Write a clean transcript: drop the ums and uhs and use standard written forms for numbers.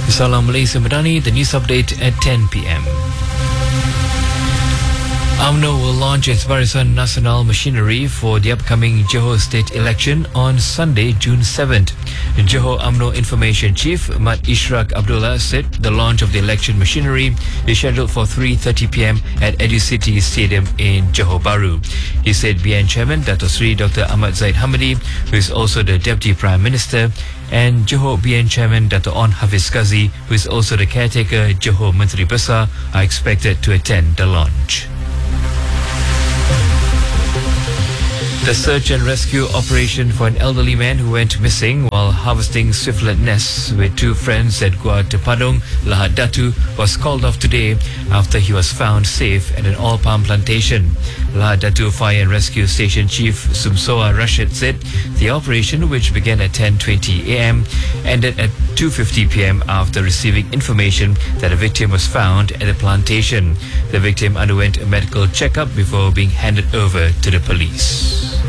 Salam Malaysia Madani, the news update at 10 p.m. UMNO will launch its Barisan Nasional machinery for the upcoming Johor state election on Sunday, June 7th. Johor UMNO Information Chief Mat Ishraq Abdullah said the launch of the election machinery is scheduled for 3:30 p.m. at EduCity Stadium in Johor Bahru. He said BN Chairman Dato Sri Dr. Ahmad Zaid Hamidi, who is also the Deputy Prime Minister, and Johor BN Chairman Dato On Hafiz Ghazi, who is also the caretaker Johor Menteri Besar, are expected to attend the launch. The search and rescue operation for an elderly man who went missing while harvesting swiftlet nests with two friends at Gua Tepadong, Lahad Datu, was called off today after he was found safe at an oil palm plantation. Lahad Datu Fire and Rescue Station Chief Sumsoa Rashid said the operation, which began at 10:20 a.m., ended at 2:50 p.m. after receiving information that a victim was found at the plantation. The victim underwent a medical checkup before being handed over to the police.